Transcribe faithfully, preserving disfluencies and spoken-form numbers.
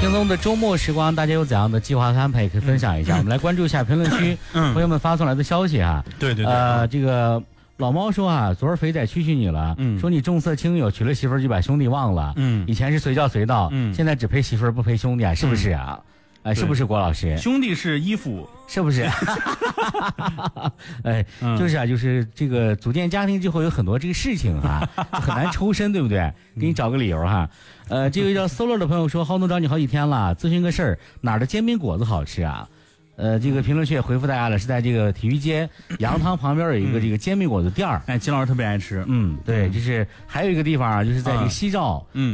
轻松的周末时光，大家有怎样的计划和安排可以分享一下？嗯、我们来关注一下评论区、嗯、朋友们发送来的消息哈。 对对对。 呃，这个老猫说啊，昨儿肥仔蛐蛐你了，嗯，说你重色轻友，娶了媳妇儿就把兄弟忘了，嗯，以前是随叫随到，嗯，现在只陪媳妇儿不陪兄弟啊，是不是啊？嗯哎，是不是郭老师？ 兄弟是衣服， 是不是？哎，嗯、就是啊，就是这个组建家庭之后有很多这个事情啊，很难抽身，对不对？给你找个理由哈。呃，这位叫 Solo 的朋友说，浩东找你好几天了，咨询个事儿，哪儿的煎饼果子好吃啊？呃，这个评论区也回复大家了，是在这个体育街羊汤旁边有一个这个煎饼果子店儿。 哎，金老师特别爱吃。 嗯，对，就是还有一个地方啊，就是在这个西照。嗯。